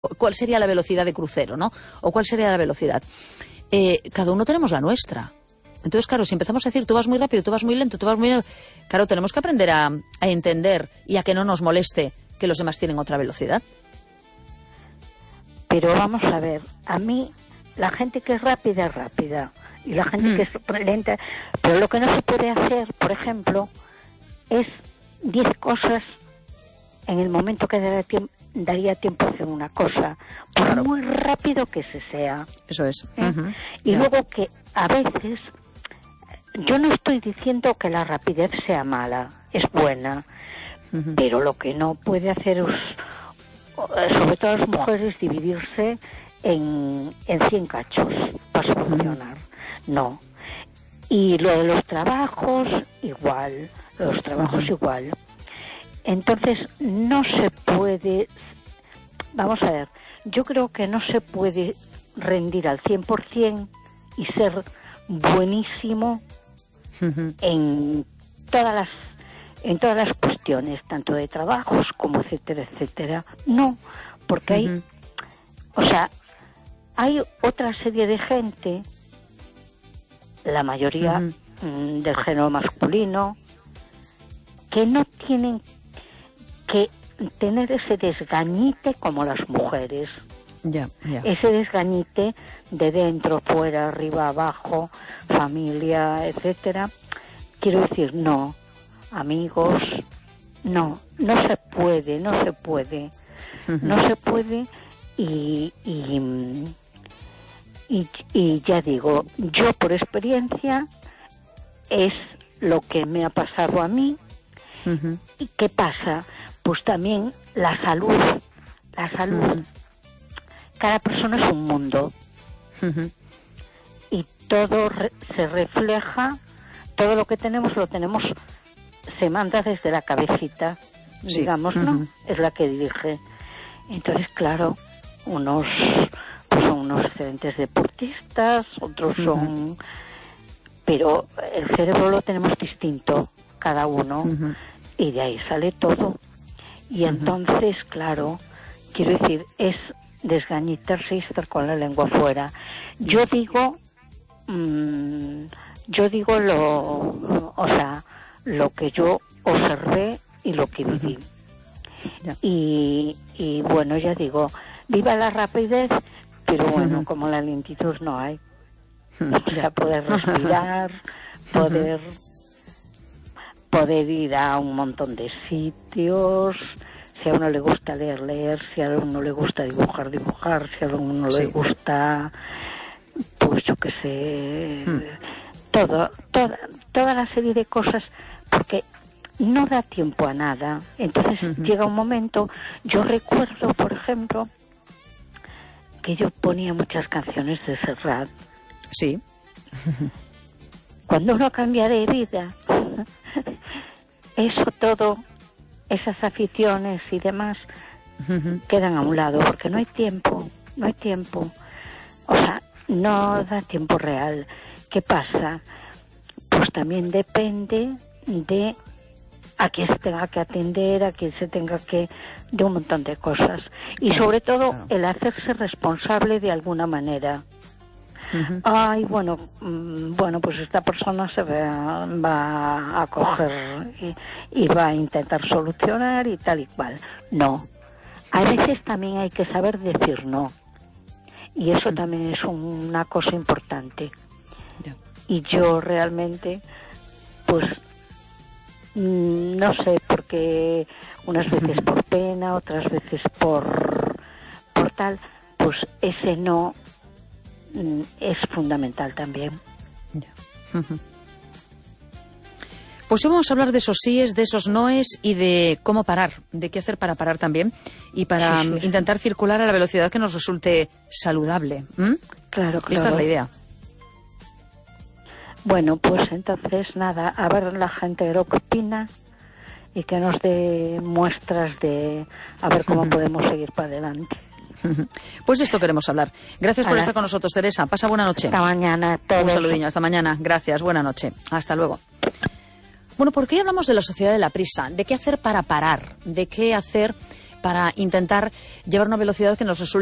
cuál sería la velocidad de crucero, ¿no? O cuál sería la velocidad. Cada uno tenemos la nuestra. Entonces, claro, si empezamos a decir tú vas muy rápido, tú vas muy lento, tú vas muy lento, claro, tenemos que aprender a entender y a que no nos moleste que los demás tienen otra velocidad. Pero vamos a ver, a mí la gente que es rápida y la gente que es lenta, pero lo que no se puede hacer, por ejemplo, es 10 cosas en el momento que daría tiempo a hacer una cosa, por claro, muy rápido que se sea. Eso es. Y luego que a veces, yo no estoy diciendo que la rapidez sea mala, es buena, pero lo que no puede hacer es, sobre todo las mujeres, dividirse en 100 cachos para solucionar. No. Y lo de los trabajos, igual. Igual. Entonces, no se puede... Vamos a ver, yo creo que no se puede rendir al 100% y ser buenísimo en todas las cuestiones, tanto de trabajos como etcétera, etcétera. No, porque hay otra serie de gente, la mayoría del género masculino, que no tienen que tener ese desgañite como las mujeres. Ese desgañite de dentro, fuera, arriba, abajo, familia, etcétera. Quiero decir, no, amigos, no se puede. No se puede y ya digo, yo por experiencia es lo que me ha pasado a mí. ¿Y qué pasa? Pues también la salud. Cada persona es un mundo. Y todo se refleja, todo lo que tenemos se manda desde la cabecita, digamos, ¿no? Es la que dirige. Entonces, claro, unos son unos excelentes deportistas, otros son... Pero el cerebro lo tenemos distinto, cada uno, y de ahí sale todo. Y entonces, claro, quiero decir, es desgañitarse y estar con la lengua afuera. Yo digo lo que yo observé y lo que viví. Y bueno, ya digo, viva la rapidez, pero bueno, como la lentitud no hay. O sea, poder respirar, poder ir a un montón de sitios. Si a uno le gusta leer, si a uno le gusta dibujar, si a uno le gusta, pues yo qué sé, toda la serie de cosas, porque no da tiempo a nada. Entonces llega un momento, yo recuerdo, por ejemplo, que yo ponía muchas canciones de Serrat. Sí. Cuando uno cambia de vida, eso todo, esas aficiones y demás, quedan a un lado, porque no hay tiempo. O sea, no da tiempo real. ¿Qué pasa? Pues también depende de a quién se tenga que atender, a quién se tenga que... de un montón de cosas. Y sobre todo, el hacerse responsable de alguna manera. Ay, bueno, pues esta persona se va a coger y va a intentar solucionar y tal y cual. No. A veces también hay que saber decir no. Y eso también es una cosa importante. Y yo realmente, pues, no sé, porque unas veces por pena, otras veces por tal, pues ese no es fundamental también. Pues hoy vamos a hablar de esos síes, de esos noes y de cómo parar, de qué hacer para parar también y para intentar circular a la velocidad que nos resulte saludable. Claro. Esta es la idea. Bueno, pues entonces nada, a ver la gente lo que opina y que nos dé muestras de a ver cómo podemos seguir para adelante. Pues de esto queremos hablar. Gracias por estar con nosotros, Teresa. Pasa buena noche. Hasta mañana. Todos. Un saludinho. Hasta mañana. Gracias. Buena noche. Hasta luego. Bueno, ¿por qué hablamos de la sociedad de la prisa? ¿De qué hacer para parar? ¿De qué hacer para intentar llevar una velocidad que nos resulte